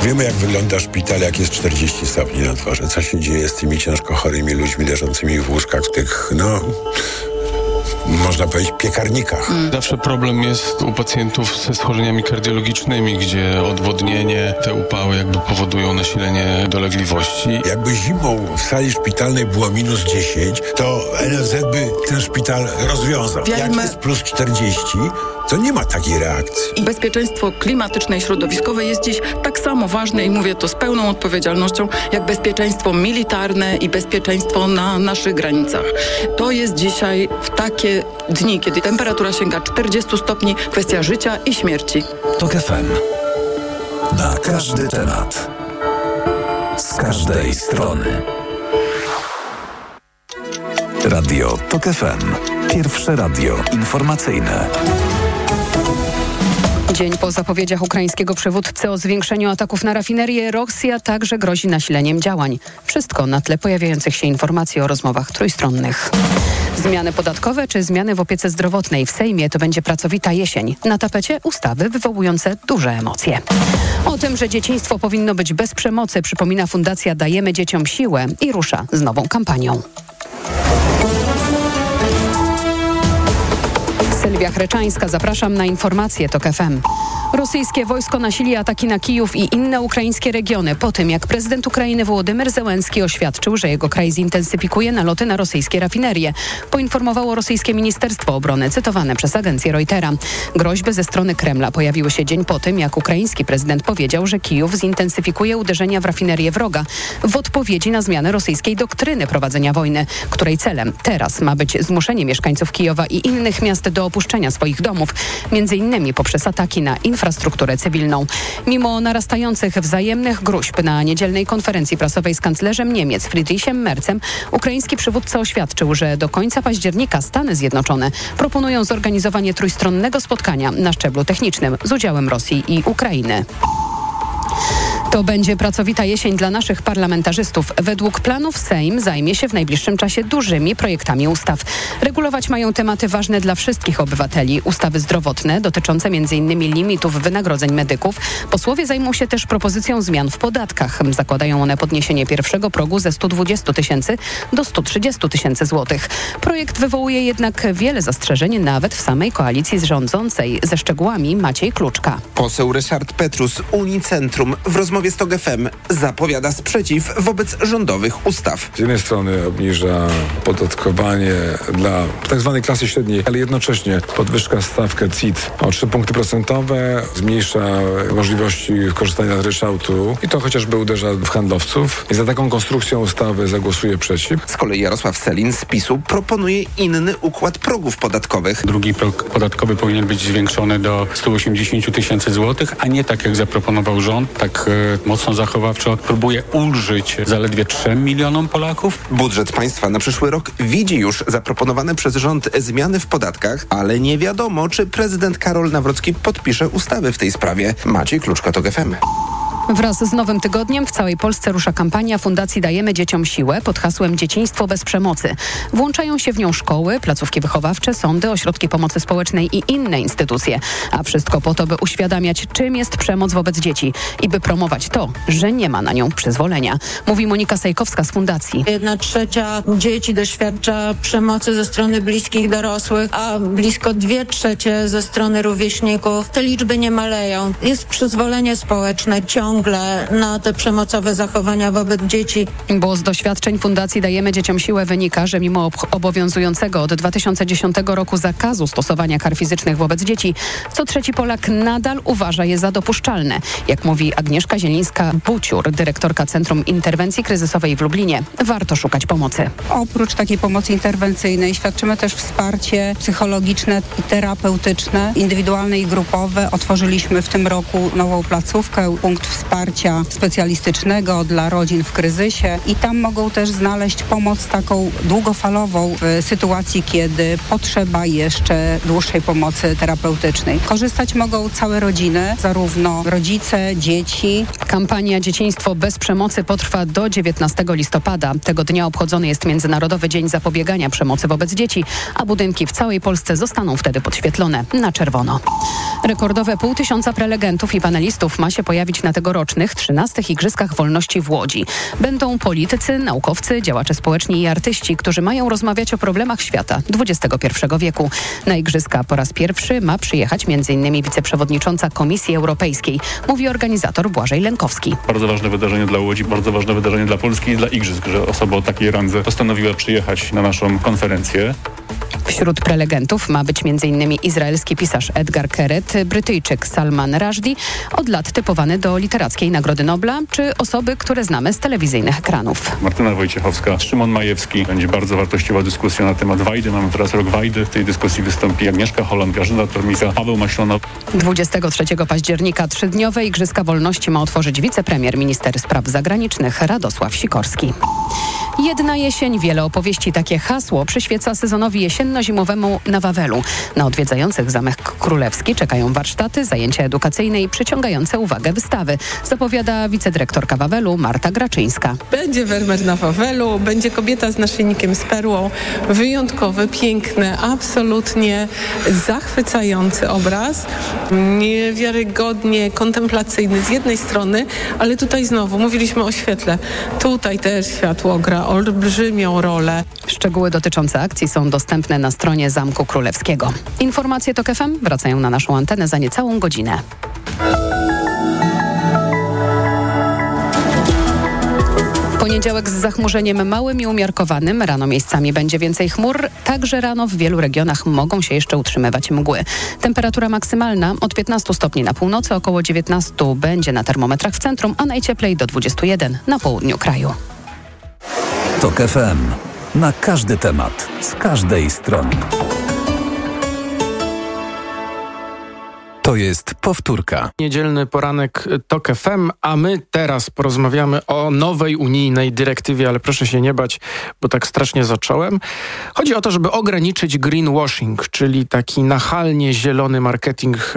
Wiemy, jak wygląda szpital, jak jest 40 stopni na dworze. Co się dzieje z tymi ciężko chorymi ludźmi leżącymi w łóżkach w tych, można powiedzieć, piekarnikach. Zawsze problem jest u pacjentów ze schorzeniami kardiologicznymi, gdzie odwodnienie, te upały jakby powodują nasilenie dolegliwości. Jakby zimą w sali szpitalnej było minus 10, to NFZ by ten szpital rozwiązał. Jak jest plus 40, to nie ma takiej reakcji. I bezpieczeństwo klimatyczne i środowiskowe jest dziś tak samo ważne i mówię to z pełną odpowiedzialnością, jak bezpieczeństwo militarne i bezpieczeństwo na naszych granicach. To jest dzisiaj w takie dni, kiedy temperatura sięga 40 stopni, kwestia życia i śmierci. TOK FM. Na każdy temat. Z każdej strony. Radio TOK FM. Pierwsze radio informacyjne. Dzień po zapowiedziach ukraińskiego przywódcy o zwiększeniu ataków na rafinerię, Rosja także grozi nasileniem działań. Wszystko na tle pojawiających się informacji o rozmowach trójstronnych. Zmiany podatkowe czy zmiany w opiece zdrowotnej w Sejmie to będzie pracowita jesień. Na tapecie ustawy wywołujące duże emocje. O tym, że dzieciństwo powinno być bez przemocy, przypomina Fundacja Dajemy Dzieciom Siłę i rusza z nową kampanią. Sylwia Chreczańska, zapraszam na informacje TOK FM. Rosyjskie wojsko nasili ataki na Kijów i inne ukraińskie regiony po tym, jak prezydent Ukrainy Wołodymyr Zełenski oświadczył, że jego kraj zintensyfikuje naloty na rosyjskie rafinerie. Poinformowało rosyjskie Ministerstwo Obrony, cytowane przez agencję Reutera. Groźby ze strony Kremla pojawiły się dzień po tym, jak ukraiński prezydent powiedział, że Kijów zintensyfikuje uderzenia w rafinerię wroga w odpowiedzi na zmianę rosyjskiej doktryny prowadzenia wojny, której celem teraz ma być zmuszenie mieszkańców Kijowa i innych miast do opuszczenia swoich domów, między innymi poprzez ataki na infrastrukturę cywilną. Mimo narastających wzajemnych gróźb na niedzielnej konferencji prasowej z kanclerzem Niemiec Friedrichem Merzem, ukraiński przywódca oświadczył, że do końca października Stany Zjednoczone proponują zorganizowanie trójstronnego spotkania na szczeblu technicznym z udziałem Rosji i Ukrainy. To będzie pracowita jesień dla naszych parlamentarzystów. Według planów Sejm zajmie się w najbliższym czasie dużymi projektami ustaw. Regulować mają tematy ważne dla wszystkich obywateli. Ustawy zdrowotne dotyczące m.in. limitów wynagrodzeń medyków. Posłowie zajmą się też propozycją zmian w podatkach. Zakładają one podniesienie pierwszego progu ze 120 tysięcy do 130 tysięcy złotych. Projekt wywołuje jednak wiele zastrzeżeń nawet w samej koalicji rządzącej. Ze szczegółami Maciej Kluczka. Poseł Ryszard Petrus, Unicentrum, w rozmowie z TOK FM zapowiada sprzeciw wobec rządowych ustaw. Z jednej strony obniża podatkowanie dla tak zwanej klasy średniej, ale jednocześnie podwyżka stawkę CIT o 3 punkty procentowe, zmniejsza możliwości korzystania z ryczałtu i to chociażby uderza w handlowców. I za taką konstrukcją ustawy zagłosuje przeciw. Z kolei Jarosław Sellin z PiS-u proponuje inny układ progów podatkowych. Drugi próg podatkowy powinien być zwiększony do 180 tysięcy złotych, a nie tak jak zaproponował rząd, tak mocno zachowawczo próbuje ulżyć zaledwie 3 milionom Polaków. Budżet państwa na przyszły rok widzi już zaproponowane przez rząd zmiany w podatkach, ale nie wiadomo, czy prezydent Karol Nawrocki podpisze ustawy w tej sprawie. Maciej Kluczka, TOK FM. Wraz z Nowym Tygodniem w całej Polsce rusza kampania Fundacji Dajemy Dzieciom Siłę pod hasłem Dzieciństwo bez przemocy. Włączają się w nią szkoły, placówki wychowawcze, sądy, ośrodki pomocy społecznej i inne instytucje. A wszystko po to, by uświadamiać, czym jest przemoc wobec dzieci i by promować to, że nie ma na nią przyzwolenia. Mówi Monika Sajkowska z Fundacji. 1/3 dzieci doświadcza przemocy ze strony bliskich dorosłych, a blisko 2/3 ze strony rówieśników. Te liczby nie maleją. Jest przyzwolenie społeczne ciągle na te przemocowe zachowania wobec dzieci. Bo z doświadczeń Fundacji Dajemy Dzieciom Siłę wynika, że mimo obowiązującego od 2010 roku zakazu stosowania kar fizycznych wobec dzieci, co trzeci Polak nadal uważa je za dopuszczalne. Jak mówi Agnieszka Zielińska-Buciur, dyrektorka Centrum Interwencji Kryzysowej w Lublinie, warto szukać pomocy. Oprócz takiej pomocy interwencyjnej świadczymy też wsparcie psychologiczne i terapeutyczne, indywidualne i grupowe. Otworzyliśmy w tym roku nową placówkę, punkt wsparcia specjalistycznego dla rodzin w kryzysie i tam mogą też znaleźć pomoc taką długofalową w sytuacji, kiedy potrzeba jeszcze dłuższej pomocy terapeutycznej. Korzystać mogą całe rodziny, zarówno rodzice, dzieci. Kampania Dzieciństwo bez przemocy potrwa do 19 listopada. Tego dnia obchodzony jest Międzynarodowy Dzień Zapobiegania Przemocy wobec Dzieci, a budynki w całej Polsce zostaną wtedy podświetlone na czerwono. Rekordowe 500 prelegentów i panelistów ma się pojawić na tegorocznym tegorocznych 13. Igrzyskach Wolności w Łodzi. Będą politycy, naukowcy, działacze społeczni i artyści, którzy mają rozmawiać o problemach świata XXI wieku. Na igrzyska po raz pierwszy ma przyjechać m.in. wiceprzewodnicząca Komisji Europejskiej, mówi organizator Błażej Lękowski. Bardzo ważne wydarzenie dla Łodzi, bardzo ważne wydarzenie dla Polski i dla igrzysk, że osoba o takiej randze postanowiła przyjechać na naszą konferencję. Wśród prelegentów ma być m.in. izraelski pisarz Edgar Keret, Brytyjczyk Salman Rushdie, od lat typowany do Literackiej Nagrody Nobla, czy osoby, które znamy z telewizyjnych ekranów. Martyna Wojciechowska, Szymon Majewski. Będzie bardzo wartościowa dyskusja na temat Wajdy. Mamy teraz rok Wajdy. W tej dyskusji wystąpi Agnieszka Holland, Grażyna Tormiza, Paweł Maślona. 23 października 3-dniowe Igrzyska Wolności ma otworzyć wicepremier, minister spraw zagranicznych Radosław Sikorski. Jedna jesień, wiele opowieści. Takie hasło przyświeca sezonowi jesienno-zimowemu na Wawelu. Na odwiedzających Zamek Królewski czekają warsztaty, zajęcia edukacyjne i przyciągające uwagę wystawy, zapowiada wicedyrektorka Wawelu Marta Graczyńska. Będzie Wermer na Wawelu, będzie kobieta z naszyjnikiem z perłą. Wyjątkowy, piękny, absolutnie zachwycający obraz. Niewiarygodnie kontemplacyjny z jednej strony, ale tutaj znowu mówiliśmy o świetle. Tutaj też światło gra olbrzymią rolę. Szczegóły dotyczące akcji są dostępne na stronie Zamku Królewskiego. Informacje TOK FM wracają na naszą antenę za niecałą godzinę. Poniedziałek z zachmurzeniem małym i umiarkowanym. Rano miejscami będzie więcej chmur. Także rano w wielu regionach mogą się jeszcze utrzymywać mgły. Temperatura maksymalna od 15 stopni na północy, około 19 będzie na termometrach w centrum, a najcieplej do 21 na południu kraju. TOK FM. Na każdy temat, z każdej strony. To jest powtórka. Niedzielny poranek TOK FM, a my teraz porozmawiamy o nowej unijnej dyrektywie, ale proszę się nie bać, bo tak strasznie zacząłem. Chodzi o to, żeby ograniczyć greenwashing, czyli taki nachalnie zielony marketing.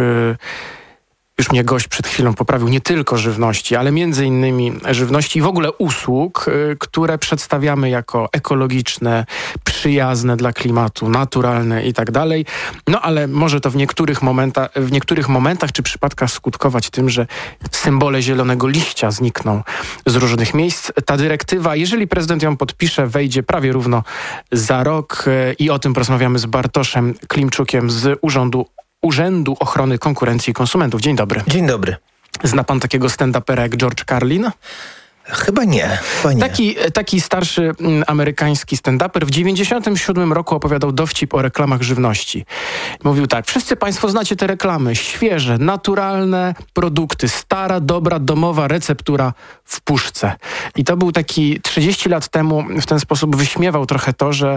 Już mnie gość przed chwilą poprawił, nie tylko żywności, ale między innymi żywności i w ogóle usług, które przedstawiamy jako ekologiczne, przyjazne dla klimatu, naturalne i tak dalej. No ale może to w niektórych momentach czy przypadkach skutkować tym, że symbole zielonego liścia znikną z różnych miejsc. Ta dyrektywa, jeżeli prezydent ją podpisze, wejdzie prawie równo za rok i o tym porozmawiamy z Bartoszem Klimczukiem z Urzędu Ochrony Konkurencji i Konsumentów. Dzień dobry. Dzień dobry. Zna pan takiego stand-upera jak George Carlin? Chyba nie. Taki starszy amerykański stand-uper w 1997 roku opowiadał dowcip o reklamach żywności. Mówił tak: wszyscy państwo znacie te reklamy. Świeże, naturalne produkty. Stara, dobra, domowa receptura w puszce. I to był taki 30 lat temu, w ten sposób wyśmiewał trochę to, że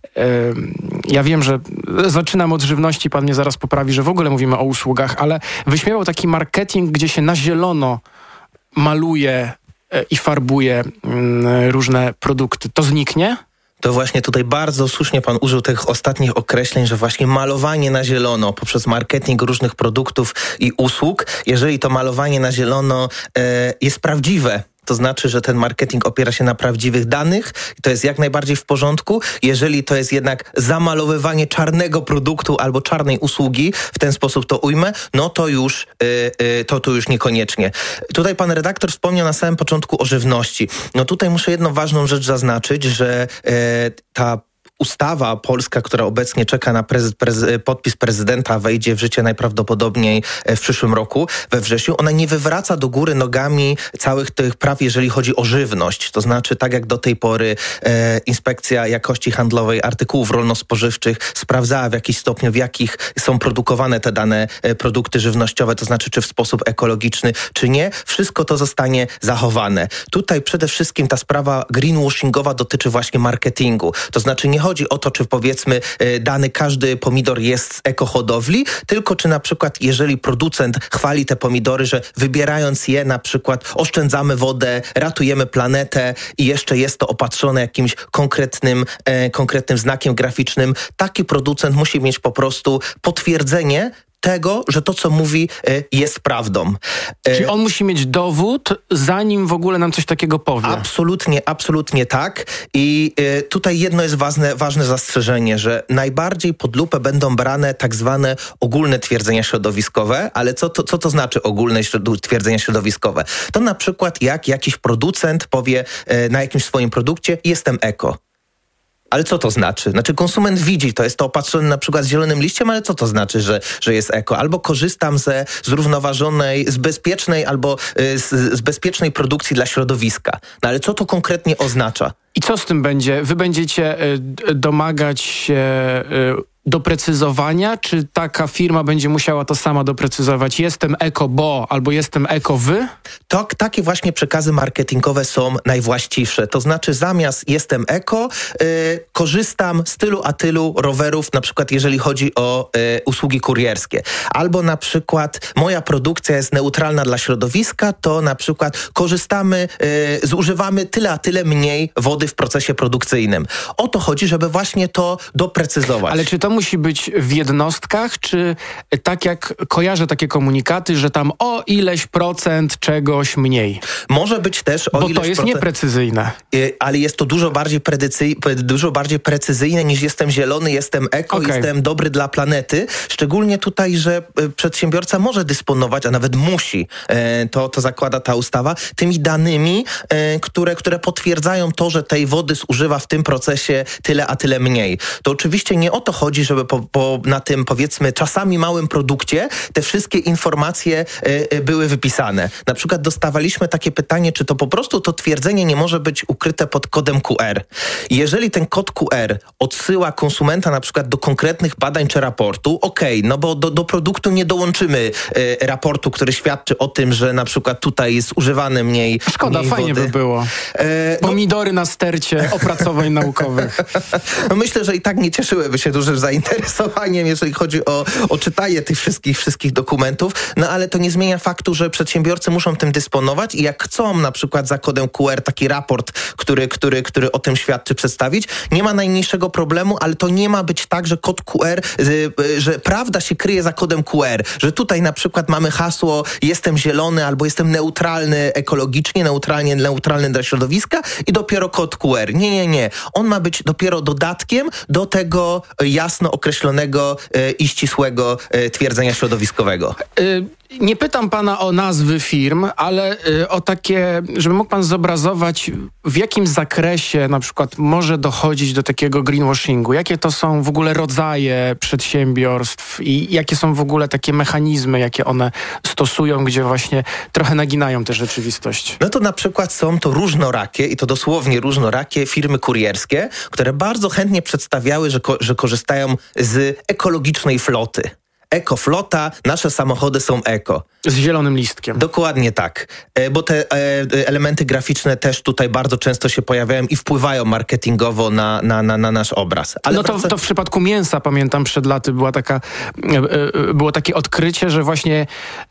ja wiem, że zaczynam od żywności, pan mnie zaraz poprawi, że w ogóle mówimy o usługach, ale wyśmiewał taki marketing, gdzie się na zielono maluje i farbuje różne produkty. To zniknie? To właśnie tutaj bardzo słusznie pan użył tych ostatnich określeń, że właśnie malowanie na zielono poprzez marketing różnych produktów i usług, jeżeli to malowanie na zielono jest prawdziwe, to znaczy, że ten marketing opiera się na prawdziwych danych i to jest jak najbardziej w porządku. Jeżeli to jest jednak zamalowywanie czarnego produktu albo czarnej usługi, w ten sposób to ujmę, no to już niekoniecznie. Tutaj pan redaktor wspomniał na samym początku o żywności. No tutaj muszę jedną ważną rzecz zaznaczyć, że ta ustawa polska, która obecnie czeka na podpis prezydenta, wejdzie w życie najprawdopodobniej w przyszłym roku, we wrześniu. Ona nie wywraca do góry nogami całych tych praw, jeżeli chodzi o żywność. To znaczy, tak jak do tej pory Inspekcja Jakości Handlowej Artykułów Rolno-Spożywczych sprawdzała w jakiś stopniu, w jakich są produkowane te dane produkty żywnościowe, to znaczy, czy w sposób ekologiczny, czy nie. Wszystko to zostanie zachowane. Tutaj przede wszystkim ta sprawa greenwashingowa dotyczy właśnie marketingu. To znaczy, nie chodzi o to, czy powiedzmy dany każdy pomidor jest z ekohodowli, tylko czy na przykład jeżeli producent chwali te pomidory, że wybierając je na przykład oszczędzamy wodę, ratujemy planetę i jeszcze jest to opatrzone jakimś konkretnym znakiem graficznym, taki producent musi mieć po prostu potwierdzenie tego, że to, co mówi, jest prawdą. Czyli on musi mieć dowód, zanim w ogóle nam coś takiego powie. Absolutnie tak. I tutaj jedno jest ważne zastrzeżenie, że najbardziej pod lupę będą brane tak zwane ogólne twierdzenia środowiskowe, ale co to znaczy ogólne twierdzenia środowiskowe? To na przykład jak jakiś producent powie na jakimś swoim produkcie: jestem eko. Ale co to znaczy? Znaczy konsument widzi, to jest to opatrzone na przykład zielonym liściem, ale co to znaczy, że jest eko? Albo korzystam ze zrównoważonej, z bezpiecznej albo z bezpiecznej produkcji dla środowiska. No ale co to konkretnie oznacza? I co z tym będzie? Wy będziecie domagać się doprecyzowania? Czy taka firma będzie musiała to sama doprecyzować? Jestem eko bo, albo jestem eko wy? Takie właśnie przekazy marketingowe są najwłaściwsze. To znaczy zamiast jestem eko, korzystam z tylu a tylu rowerów, na przykład jeżeli chodzi o usługi kurierskie. Albo na przykład moja produkcja jest neutralna dla środowiska, to na przykład zużywamy tyle a tyle mniej wody w procesie produkcyjnym. O to chodzi, żeby właśnie to doprecyzować. Ale czy to musi być w jednostkach, czy tak jak kojarzę takie komunikaty, że tam o ileś procent czegoś mniej? Może być też o ileś procent. Bo to jest nieprecyzyjne. Ale jest to dużo bardziej precyzyjne niż jestem zielony, jestem eko, jestem dobry dla planety. Szczególnie tutaj, że przedsiębiorca może dysponować, a nawet musi, to zakłada ta ustawa, tymi danymi, które potwierdzają to, że tej wody zużywa w tym procesie tyle a tyle mniej. To oczywiście nie o to chodzi, żeby na tym, powiedzmy, czasami małym produkcie te wszystkie informacje były wypisane. Na przykład dostawaliśmy takie pytanie, czy to po prostu to twierdzenie nie może być ukryte pod kodem QR. Jeżeli ten kod QR odsyła konsumenta na przykład do konkretnych badań czy raportu, no bo do produktu nie dołączymy raportu, który świadczy o tym, że na przykład tutaj jest używane mniej Szkoda, mniej fajnie wody. by było. Pomidory na stercie opracowań naukowych. No myślę, że i tak nie cieszyłyby się dużym zainteresowaniem, jeżeli chodzi o czytanie tych wszystkich dokumentów, no ale to nie zmienia faktu, że przedsiębiorcy muszą tym dysponować i jak chcą na przykład za kodem QR taki raport, który o tym świadczy, przedstawić, nie ma najmniejszego problemu, ale to nie ma być tak, że kod QR, że prawda się kryje za kodem QR, że tutaj na przykład mamy hasło jestem zielony albo jestem neutralny ekologicznie, neutralny dla środowiska i dopiero kod QR. Nie. On ma być dopiero dodatkiem do tego jasno określonego i ścisłego twierdzenia środowiskowego. Nie pytam pana o nazwy firm, ale o takie, żeby mógł pan zobrazować, w jakim zakresie na przykład może dochodzić do takiego greenwashingu. Jakie to są w ogóle rodzaje przedsiębiorstw i jakie są w ogóle takie mechanizmy, jakie one stosują, gdzie właśnie trochę naginają tę rzeczywistość. No to na przykład są to różnorakie, i to dosłownie różnorakie firmy kurierskie, które bardzo chętnie przedstawiały, że korzystają z ekologicznej floty. Ekoflota, nasze samochody są eko. Z zielonym listkiem. Dokładnie tak. Bo te elementy graficzne też tutaj bardzo często się pojawiają i wpływają marketingowo na nasz obraz. Ale no to w przypadku mięsa, pamiętam, przed laty było takie odkrycie, że właśnie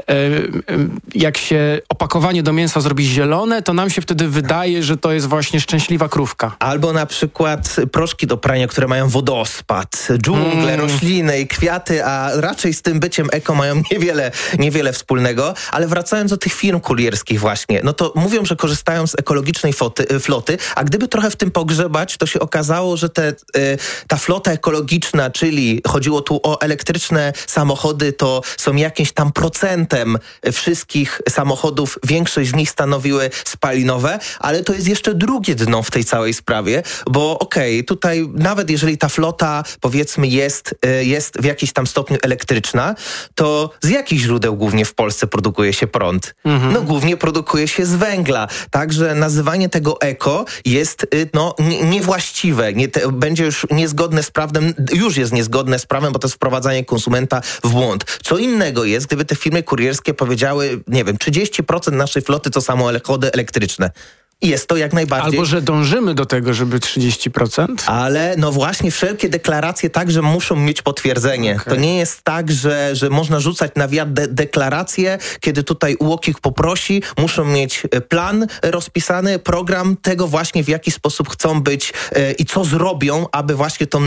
jak się opakowanie do mięsa zrobi zielone, to nam się wtedy wydaje, że to jest właśnie szczęśliwa krówka. Albo na przykład proszki do prania, które mają wodospad, dżungle, rośliny i kwiaty, a raczej z tym byciem eko mają niewiele wspólnego, ale wracając do tych firm kurierskich właśnie, no to mówią, że korzystają z ekologicznej floty, a gdyby trochę w tym pogrzebać, to się okazało, że ta flota ekologiczna, czyli chodziło tu o elektryczne samochody, to są jakimś tam procentem wszystkich samochodów, większość z nich stanowiły spalinowe, ale to jest jeszcze drugie dno w tej całej sprawie, bo tutaj nawet jeżeli ta flota, powiedzmy, jest w jakimś tam stopniu elektryczna, to z jakich źródeł głównie w Polsce produkuje się prąd? No głównie produkuje się z węgla. Także nazywanie tego eko jest niewłaściwe. Będzie już niezgodne z prawem, już jest niezgodne z prawem, bo to jest wprowadzanie konsumenta w błąd. Co innego jest, gdyby te firmy kurierskie powiedziały, 30% naszej floty to samochody elektryczne. Jest to jak najbardziej. Albo, że dążymy do tego, żeby 30%? Ale no właśnie, wszelkie deklaracje także muszą mieć potwierdzenie. Okay. To nie jest tak, że można rzucać na wiatr deklaracje, kiedy tutaj UOKiK poprosi, muszą mieć plan rozpisany, program tego właśnie, w jaki sposób chcą być i co zrobią, aby właśnie tą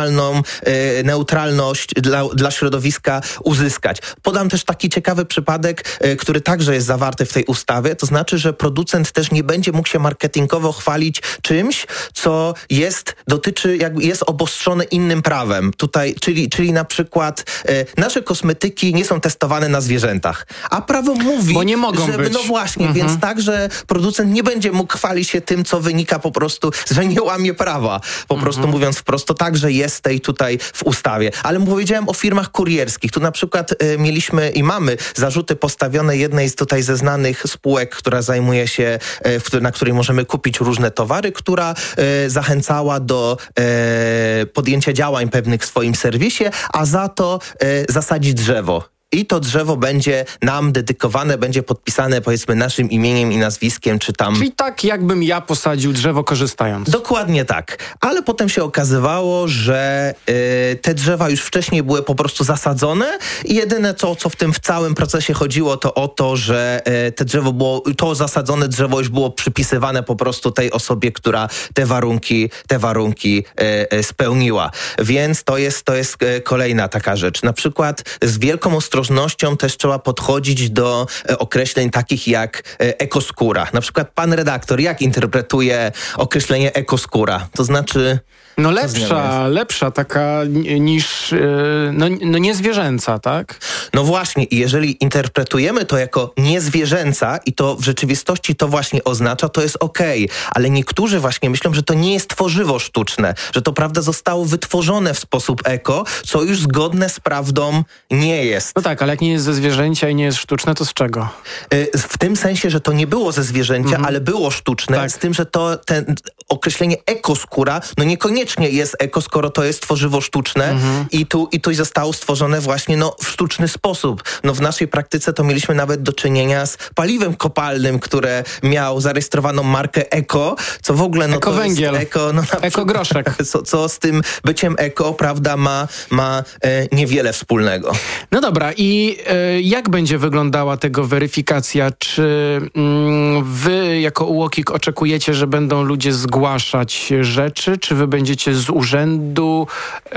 neutralność dla środowiska uzyskać. Podam też taki ciekawy przypadek, który także jest zawarty w tej ustawie, to znaczy, że producent też nie będzie mógł się marketingowo chwalić czymś, co jest obostrzone innym prawem. Tutaj, czyli na przykład nasze kosmetyki nie są testowane na zwierzętach, a prawo mówi, bo nie mogą żeby, być. no właśnie, więc także producent nie będzie mógł chwalić się tym, co wynika po prostu, że nie łamie prawa. Po prostu mówiąc wprost, to także jest tutaj w ustawie. Ale powiedziałem o firmach kurierskich. Tu na przykład mieliśmy i mamy zarzuty postawione jednej ze znanych spółek, która zajmuje się, na której możemy kupić różne towary, która zachęcała do podjęcia działań pewnych w swoim serwisie, a za to zasadzić drzewo. I to drzewo będzie nam dedykowane, będzie podpisane powiedzmy naszym imieniem i nazwiskiem, czy tam... Czyli tak jakbym ja posadził drzewo korzystając. Dokładnie tak. Ale potem się okazywało, że te drzewa już wcześniej były po prostu zasadzone i jedyne co w tym całym procesie chodziło, to o to, że to zasadzone drzewo już było przypisywane po prostu tej osobie, która te warunki spełniła. Więc to jest kolejna taka rzecz. Na przykład z wielką ostrożnością też trzeba podchodzić do określeń takich jak ekoskóra. Na przykład pan redaktor, jak interpretuje określenie ekoskóra? To znaczy... No lepsza taka niż, no niezwierzęca, tak? No właśnie i jeżeli interpretujemy to jako niezwierzęca i to w rzeczywistości to właśnie oznacza, to jest okej. Ale niektórzy właśnie myślą, że to nie jest tworzywo sztuczne, że to prawda zostało wytworzone w sposób eko, co już zgodne z prawdą nie jest. No tak, ale jak nie jest ze zwierzęcia i nie jest sztuczne, to z czego? W tym sensie, że to nie było ze zwierzęcia, ale było sztuczne, tak. Z tym, że ten określenie ekoskóra, no niekoniecznie jest eko, skoro to jest tworzywo sztuczne i tu zostało stworzone właśnie w sztuczny sposób. No w naszej praktyce to mieliśmy nawet do czynienia z paliwem kopalnym, które miał zarejestrowaną markę eko, co w ogóle ekowęgiel, to jest eko, ekogroszek. Co z tym byciem eko, prawda, ma niewiele wspólnego. No dobra, i jak będzie wyglądała tego weryfikacja? Czy wy jako UOKiK oczekujecie, że będą ludzie zgłaszać rzeczy? Czy wy będziecie z urzędu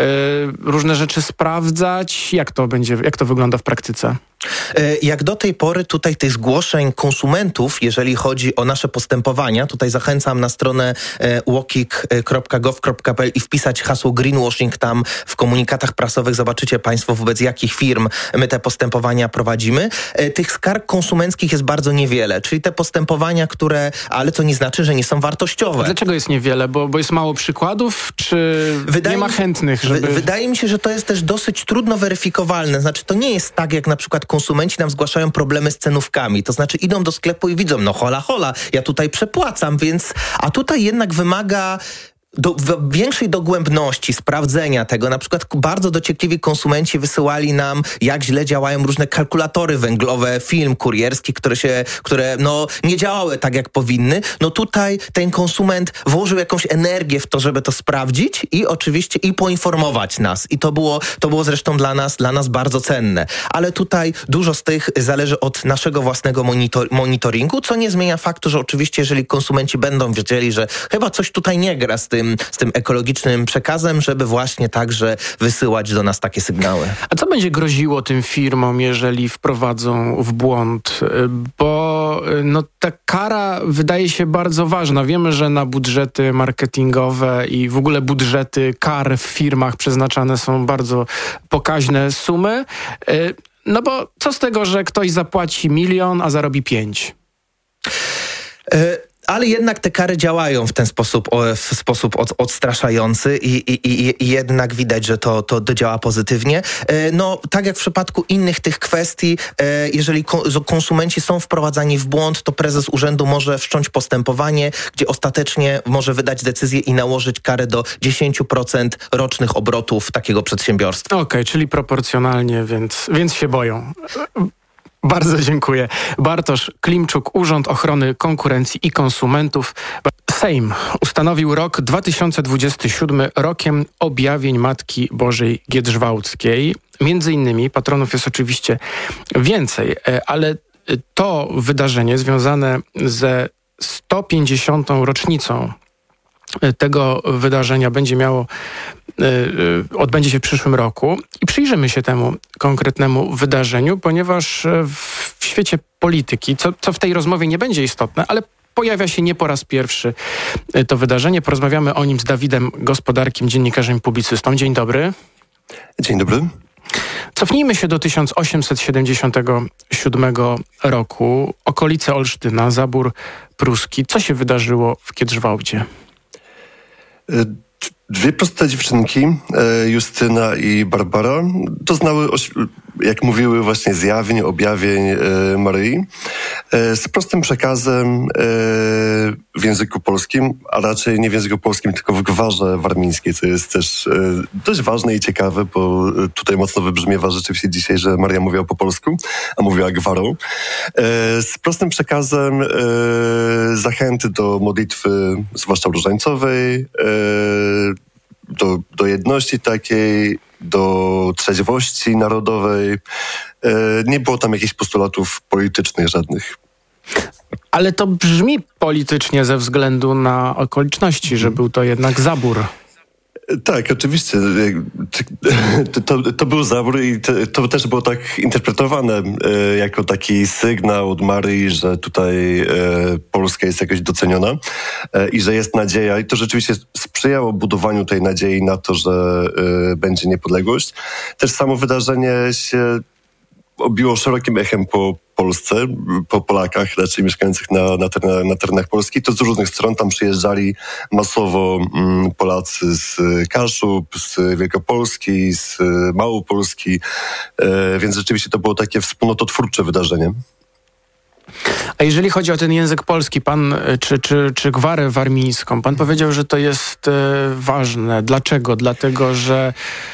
różne rzeczy sprawdzać? Jak to wygląda w praktyce? Jak do tej pory tutaj tych zgłoszeń konsumentów, jeżeli chodzi o nasze postępowania, tutaj zachęcam na stronę uokik.gov.pl i wpisać hasło greenwashing, tam w komunikatach prasowych zobaczycie państwo, wobec jakich firm my te postępowania prowadzimy. Tych skarg konsumenckich jest bardzo niewiele, czyli te postępowania, ale to nie znaczy, że nie są wartościowe. A dlaczego jest niewiele? Bo jest mało przykładów, czy nie ma chętnych, żeby... Wydaje mi się, że to jest też dosyć trudno weryfikowalne. Znaczy, to nie jest tak, jak na przykład konsumenci nam zgłaszają problemy z cenówkami. To znaczy idą do sklepu i widzą, hola, ja tutaj przepłacam, a tutaj jednak wymaga większej dogłębności, sprawdzenia tego. Na przykład bardzo dociekliwi konsumenci wysyłali nam, jak źle działają różne kalkulatory węglowe, film kurierski, które nie działały tak, jak powinny. No tutaj ten konsument włożył jakąś energię w to, żeby to sprawdzić i oczywiście poinformować nas. I to było zresztą dla nas bardzo cenne. Ale tutaj dużo z tych zależy od naszego własnego monitoringu, co nie zmienia faktu, że oczywiście jeżeli konsumenci będą wiedzieli, że chyba coś tutaj nie gra z tym ekologicznym przekazem, żeby właśnie także wysyłać do nas takie sygnały. A co będzie groziło tym firmom, jeżeli wprowadzą w błąd? Bo ta kara wydaje się bardzo ważna. Wiemy, że na budżety marketingowe i w ogóle budżety kar w firmach przeznaczane są bardzo pokaźne sumy. No bo co z tego, że ktoś zapłaci 1 milion, a zarobi 5? Ale jednak te kary działają w ten sposób, odstraszający i jednak widać, że to działa pozytywnie. Tak jak w przypadku innych tych kwestii, jeżeli konsumenci są wprowadzani w błąd, to prezes urzędu może wszcząć postępowanie, gdzie ostatecznie może wydać decyzję i nałożyć karę do 10% rocznych obrotów takiego przedsiębiorstwa. Okej, czyli proporcjonalnie, więc się boją. Bardzo dziękuję. Bartosz Klimczuk, Urząd Ochrony Konkurencji i Konsumentów. Sejm ustanowił rok 2027 rokiem objawień Matki Bożej Giedrzwałckiej. Między innymi patronów jest oczywiście więcej, ale to wydarzenie związane ze 150. rocznicą tego wydarzenia odbędzie się w przyszłym roku i przyjrzymy się temu konkretnemu wydarzeniu, ponieważ w świecie polityki, co w tej rozmowie nie będzie istotne, ale pojawia się nie po raz pierwszy to wydarzenie. Porozmawiamy o nim z Dawidem Gospodarkiem, dziennikarzem i publicystą. Dzień dobry. Dzień dobry. Cofnijmy się do 1877 roku. Okolice Olsztyna, zabór pruski. Co się wydarzyło w Giedrzwałdzie? Dwie proste dziewczynki, Justyna i Barbara, doznały, jak mówiły, właśnie zjawień, objawień Maryi z prostym przekazem w języku polskim, a raczej nie w języku polskim, tylko w gwarze warmińskiej, co jest też dość ważne i ciekawe, bo tutaj mocno wybrzmiewa rzeczywiście dzisiaj, że Maria mówiła po polsku, a mówiła gwarą. Z prostym przekazem zachęty do modlitwy, zwłaszcza różańcowej, do jedności takiej, do trzeźwości narodowej. Nie było tam jakichś postulatów politycznych żadnych. Ale to brzmi politycznie ze względu na okoliczności, że był to jednak zabór. Tak, oczywiście. To był zabór i to też było tak interpretowane jako taki sygnał od Maryi, że tutaj Polska jest jakoś doceniona i że jest nadzieja. I to rzeczywiście sprzyjało budowaniu tej nadziei na to, że będzie niepodległość. Też samo wydarzenie się obiło szerokim echem po Polsce, po Polakach, raczej mieszkających na terenach Polski. To z różnych stron tam przyjeżdżali masowo Polacy z Kaszub, z Wielkopolski, z Małopolski, więc rzeczywiście to było takie wspólnototwórcze wydarzenie. A jeżeli chodzi o ten język polski, pan, czy gwarę warmińską, pan powiedział, że to jest ważne. Dlaczego? Dlatego, że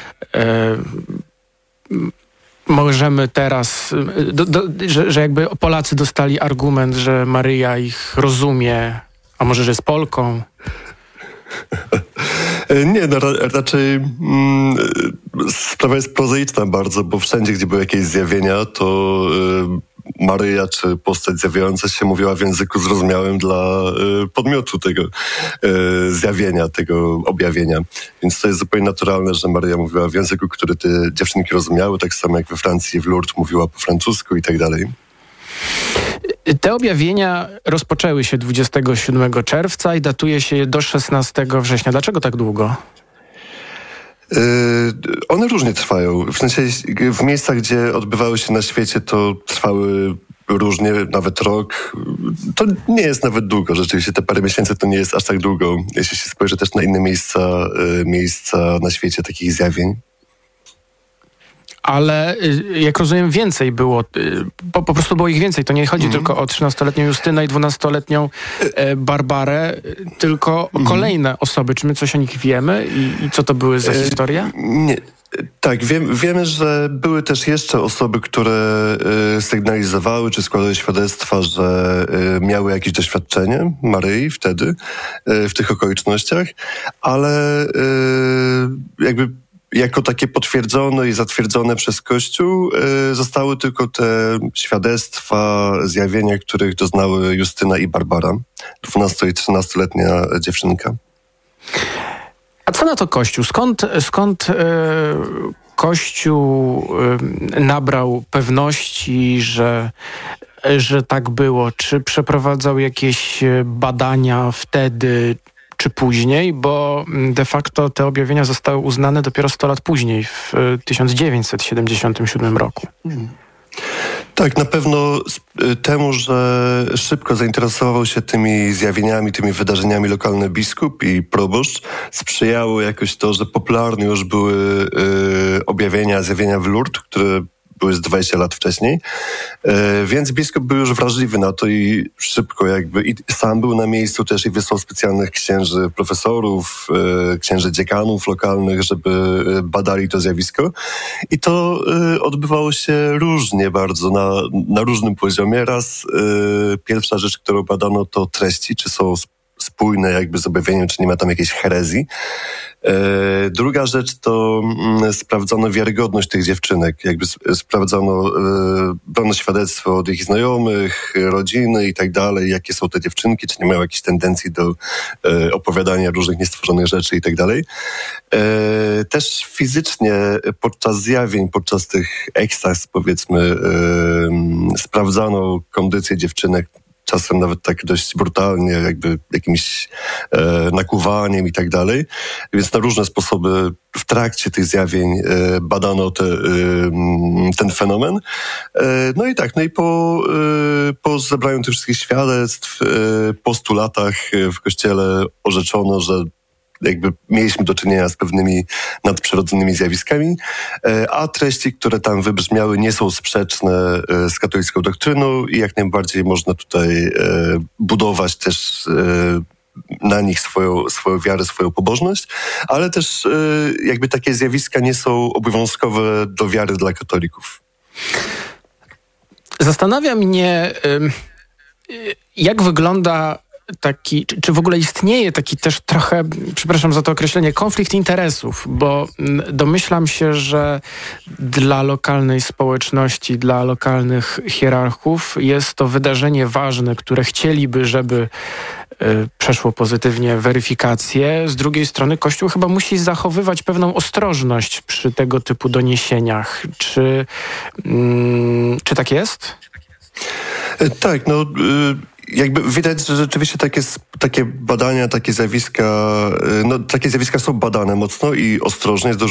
możemy teraz, że jakby Polacy dostali argument, że Maryja ich rozumie, a może, że jest Polką? Nie, no raczej sprawa jest prozaiczna bardzo, bo wszędzie, gdzie były jakieś zjawienia, to Maryja czy postać zjawiająca się mówiła w języku zrozumiałym dla podmiotu tego zjawienia, tego objawienia. Więc to jest zupełnie naturalne, że Maryja mówiła w języku, który te dziewczynki rozumiały, tak samo jak we Francji w Lourdes mówiła po francusku i tak dalej. Te objawienia rozpoczęły się 27 czerwca i datuje się je do 16 września. Dlaczego tak długo? One różnie trwają. W sensie w miejscach, gdzie odbywały się na świecie, to trwały różnie, nawet rok. To nie jest nawet długo. Rzeczywiście te parę miesięcy to nie jest aż tak długo. Jeśli się spojrzy też na inne miejsca na świecie takich zjawień. Ale jak rozumiem, więcej było, po prostu było ich więcej. To nie chodzi tylko o 13-letnią Justynę i 12-letnią Barbarę, tylko o kolejne osoby. Czy my coś o nich wiemy i co to były za historie? Nie. Tak, wiemy, że były też jeszcze osoby, które sygnalizowały czy składały świadectwa, że miały jakieś doświadczenie Maryi wtedy, w tych okolicznościach, ale jakby jako takie potwierdzone i zatwierdzone przez Kościół zostały tylko te świadectwa, zjawienia, których doznały Justyna i Barbara, 12- i 13-letnia dziewczynka. A co na to Kościół? Skąd Kościół nabrał pewności, że tak było? Czy przeprowadzał jakieś badania wtedy, czy później? Bo de facto te objawienia zostały uznane dopiero 100 lat później, w 1977 roku. Tak, na pewno temu, że szybko zainteresował się tymi zjawieniami, tymi wydarzeniami lokalny biskup i proboszcz, sprzyjało jakoś to, że popularne już były zjawienia w Lourdes, które były z 20 lat wcześniej. Więc biskup był już wrażliwy na to i szybko jakby i sam był na miejscu też i wysłał specjalnych księży profesorów, księży dziekanów lokalnych, żeby badali to zjawisko. I to odbywało się różnie bardzo, na różnym poziomie. Raz pierwsza rzecz, którą badano, to treści, czy są spójne jakby z objawieniem, czy nie ma tam jakiejś herezji. Druga rzecz to sprawdzono wiarygodność tych dziewczynek. Jakby sprawdzono, brano świadectwo od ich znajomych, rodziny i tak dalej, jakie są te dziewczynki, czy nie mają jakichś tendencji do opowiadania różnych niestworzonych rzeczy i tak dalej. Też fizycznie podczas zjawień, podczas tych ekstaz powiedzmy, sprawdzano kondycję dziewczynek, czasem nawet tak dość brutalnie, jakby jakimś nakuwaniem i tak dalej. Więc na różne sposoby w trakcie tych zjawień badano ten fenomen. No i tak, no i po zebraniu tych wszystkich świadectw, po 100 latach w Kościele orzeczono, że jakby mieliśmy do czynienia z pewnymi nadprzyrodzonymi zjawiskami, a treści, które tam wybrzmiały, nie są sprzeczne z katolicką doktryną i jak najbardziej można tutaj budować też na nich swoją wiarę, swoją pobożność, ale też jakby takie zjawiska nie są obowiązkowe do wiary dla katolików. Zastanawia mnie, jak wygląda taki, czy w ogóle istnieje taki też trochę, przepraszam za to określenie, konflikt interesów, bo domyślam się, że dla lokalnej społeczności, dla lokalnych hierarchów jest to wydarzenie ważne, które chcieliby, żeby przeszło pozytywnie weryfikację. Z drugiej strony Kościół chyba musi zachowywać pewną ostrożność przy tego typu doniesieniach. Czy tak jest? Tak, no jakby widać, że rzeczywiście takie badania, takie zjawiska są badane mocno i ostrożnie. Jest dużo